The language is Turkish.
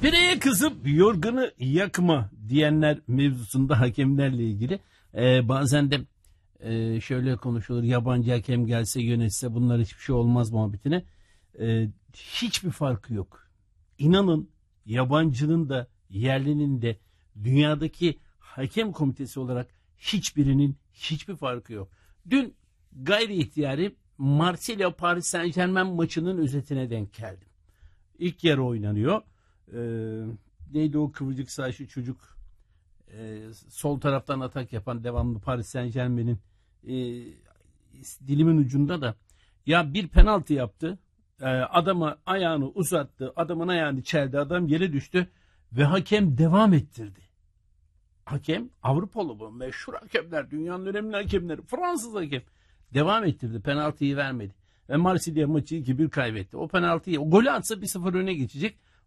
Pireye kızıp yorganı yakma diyenler mevzusunda hakemlerle ilgili bazen de şöyle konuşulur, yabancı hakem gelse yönetse bunlar hiçbir şey olmaz muhabbetine. Hiçbir farkı yok. İnanın yabancının da yerlinin de dünyadaki hakem komitesi olarak hiçbirinin hiçbir farkı yok. Dün gayri ihtiyari Marsilya Paris Saint-Germain maçının özetine denk geldim. İlk yarı oynanıyor. Neydi o kıvırcık saçlı çocuk, sol taraftan atak yapan devamlı Paris Saint-Germain'in dilimin ucunda da ya bir penaltı yaptı. Adama ayağını uzattı. Adamın ayağını çeldi. Adam yere düştü ve hakem devam ettirdi. Hakem Avrupalı bu. Meşhur hakemler. Dünyanın önemli hakemleri. Fransız hakem. Devam ettirdi. Penaltıyı vermedi. Ve Marsilya maçı 2-1 kaybetti. O penaltıyı, o golü atsa 1-0 öne geçecek.